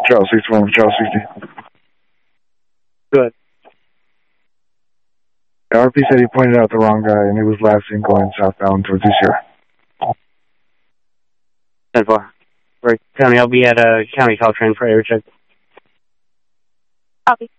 Charles 61, Charles 60. Good. RP said he pointed out the wrong guy, and he was last seen going southbound towards this year. 10-4. Right, County, I'll be at County Caltrain for air check. Copy.